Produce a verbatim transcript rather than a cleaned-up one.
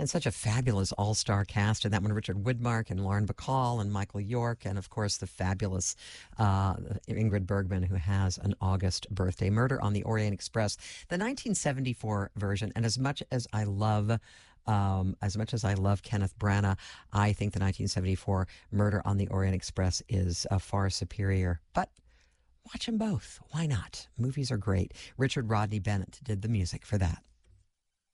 And such a fabulous all-star cast. And that one, Richard Widmark and Lauren Bacall and Michael York, and of course the fabulous uh, Ingrid Bergman, who has an August birthday. Murder on the Orient Express, the nineteen seventy-four version. And as much as I love Um, as much as I love Kenneth Branagh, I think the nineteen seventy-four Murder on the Orient Express is uh, far superior. But watch them both. Why not? Movies are great. Richard Rodney Bennett did the music for that.